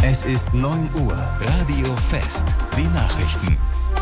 Es ist 9 Uhr. Radio Fest. Die Nachrichten.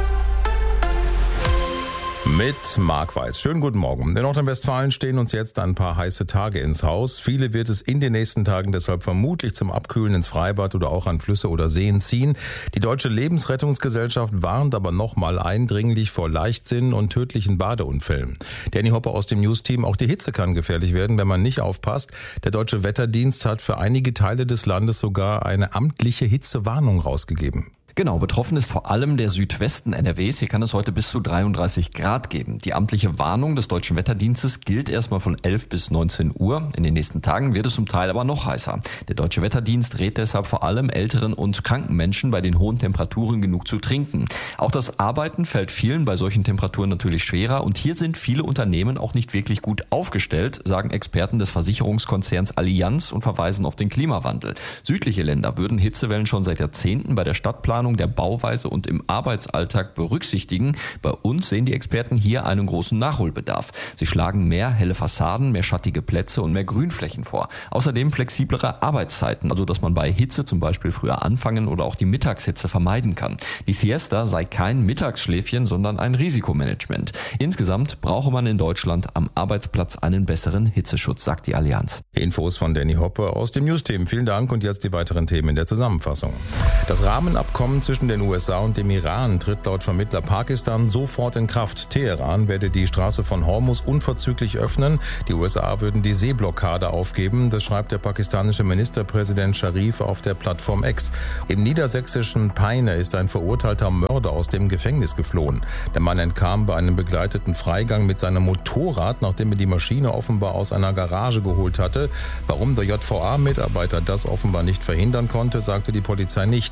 Mit Marc Weiß. Schönen guten Morgen. In Nordrhein-Westfalen stehen uns jetzt ein paar heiße Tage ins Haus. Viele wird es in den nächsten Tagen deshalb vermutlich zum Abkühlen ins Freibad oder auch an Flüsse oder Seen ziehen. Die Deutsche Lebensrettungsgesellschaft warnt aber nochmal eindringlich vor Leichtsinn und tödlichen Badeunfällen. Danny Hopper aus dem News-Team, auch die Hitze kann gefährlich werden, wenn man nicht aufpasst. Der Deutsche Wetterdienst hat für einige Teile des Landes sogar eine amtliche Hitzewarnung rausgegeben. Genau, betroffen ist vor allem der Südwesten NRWs. Hier kann es heute bis zu 33 Grad geben. Die amtliche Warnung des Deutschen Wetterdienstes gilt erstmal von 11 bis 19 Uhr. In den nächsten Tagen wird es zum Teil aber noch heißer. Der Deutsche Wetterdienst rät deshalb vor allem älteren und kranken Menschen bei den hohen Temperaturen genug zu trinken. Auch das Arbeiten fällt vielen bei solchen Temperaturen natürlich schwerer. Und hier sind viele Unternehmen auch nicht wirklich gut aufgestellt, sagen Experten des Versicherungskonzerns Allianz und verweisen auf den Klimawandel. Südliche Länder würden Hitzewellen schon seit Jahrzehnten bei der Stadtplanung, der Bauweise und im Arbeitsalltag berücksichtigen. Bei uns sehen die Experten hier einen großen Nachholbedarf. Sie schlagen mehr helle Fassaden, mehr schattige Plätze und mehr Grünflächen vor. Außerdem flexiblere Arbeitszeiten, also dass man bei Hitze zum Beispiel früher anfangen oder auch die Mittagshitze vermeiden kann. Die Siesta sei kein Mittagsschläfchen, sondern ein Risikomanagement. Insgesamt brauche man in Deutschland am Arbeitsplatz einen besseren Hitzeschutz, sagt die Allianz. Infos von Danny Hopper aus dem News-Team. Vielen Dank und jetzt die weiteren Themen in der Zusammenfassung. Das Rahmenabkommen zwischen den USA und dem Iran tritt laut Vermittler Pakistan sofort in Kraft. Teheran werde die Straße von Hormuz unverzüglich öffnen. Die USA würden die Seeblockade aufgeben. Das schreibt der pakistanische Ministerpräsident Sharif auf der Plattform X. Im niedersächsischen Peine ist ein verurteilter Mörder aus dem Gefängnis geflohen. Der Mann entkam bei einem begleiteten Freigang mit seinem Motorrad, nachdem er die Maschine offenbar aus einer Garage geholt hatte. Warum der JVA-Mitarbeiter das offenbar nicht verhindern konnte, sagte die Polizei nicht.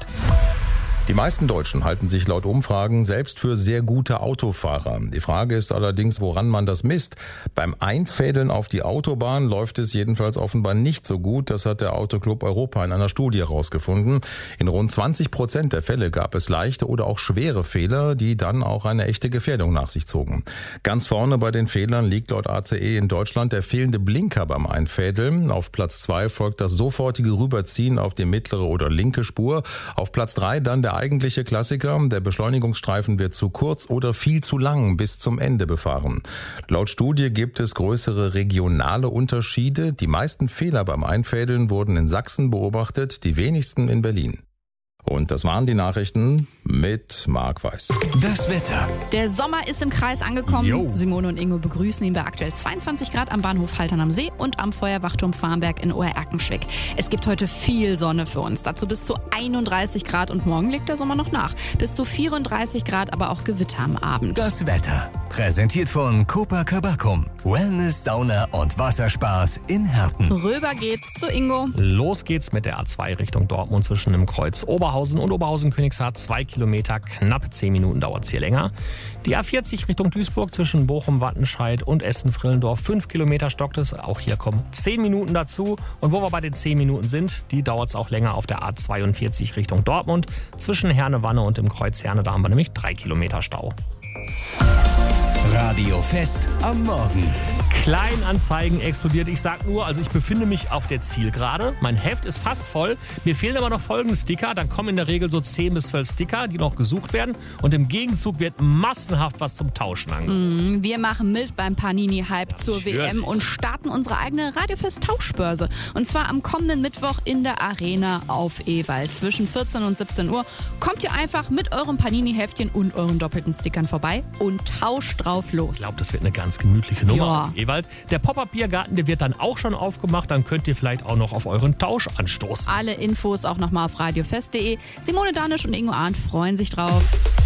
Die meisten Deutschen halten sich laut Umfragen selbst für sehr gute Autofahrer. Die Frage ist allerdings, woran man das misst. Beim Einfädeln auf die Autobahn läuft es jedenfalls offenbar nicht so gut. Das hat der Autoclub Europa in einer Studie herausgefunden. In rund 20% der Fälle gab es leichte oder auch schwere Fehler, die dann auch eine echte Gefährdung nach sich zogen. Ganz vorne bei den Fehlern liegt laut ACE in Deutschland der fehlende Blinker beim Einfädeln. Auf Platz 2 folgt das sofortige Rüberziehen auf die mittlere oder linke Spur. Auf Platz 3 dann der eigentliche Klassiker, der Beschleunigungsstreifen wird zu kurz oder viel zu lang bis zum Ende befahren. Laut Studie gibt es größere regionale Unterschiede. Die meisten Fehler beim Einfädeln wurden in Sachsen beobachtet, die wenigsten in Berlin. Und das waren die Nachrichten mit Marc Weiß. Das Wetter. Der Sommer ist im Kreis angekommen. Jo. Simone und Ingo begrüßen ihn bei aktuell 22 Grad am Bahnhof Haltern am See und am Feuerwachturm Farnberg in Oer-Erkenschwick. Es gibt heute viel Sonne für uns. Dazu bis zu 31 Grad und morgen legt der Sommer noch nach. Bis zu 34 Grad, aber auch Gewitter am Abend. Das Wetter. Präsentiert von Copacabana. Wellness, Sauna und Wasserspaß in Herten. Rüber geht's zu Ingo. Los geht's mit der A2 Richtung Dortmund zwischen dem Kreuz Oberhausen und Oberhausen-Königshardt. 2 Kilometer, knapp 10 Minuten dauert es hier länger. Die A40 Richtung Duisburg zwischen Bochum-Wattenscheid und Essen-Frillendorf. 5 Kilometer stockt es. Auch hier kommen 10 Minuten dazu. Und wo wir bei den 10 Minuten sind, die dauert es auch länger auf der A42 Richtung Dortmund. Zwischen Herne-Wanne und dem Kreuz Herne, da haben wir nämlich 3 Kilometer Stau. Radio Fest am Morgen. Kleinanzeigen explodiert. Ich sag nur, also ich befinde mich auf der Zielgerade. Mein Heft ist fast voll. Mir fehlen aber noch folgende Sticker. Dann kommen in der Regel so 10 bis 12 Sticker, die noch gesucht werden. Und im Gegenzug wird massenhaft was zum Tauschen angeboten. Wir machen mit beim Panini-Hype zur WM und starten unsere eigene Radiofest-Tauschbörse. Und zwar am kommenden Mittwoch in der Arena auf Ewald. Zwischen 14 und 17 Uhr kommt ihr einfach mit eurem Panini-Heftchen und euren doppelten Stickern vorbei und tauscht drauf los. Ich glaube, das wird eine ganz gemütliche Nummer Ja. auf Ewald. Der Pop-Up-Biergarten, der wird dann auch schon aufgemacht. Dann könnt ihr vielleicht auch noch auf euren Tausch anstoßen. Alle Infos auch nochmal auf radiofest.de. Simone Danisch und Ingo Arndt freuen sich drauf.